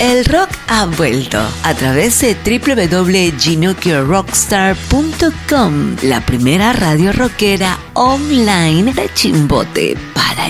El rock ha vuelto a través de www.ginokirorockstar.com, la primera radio rockera online de Chimbote para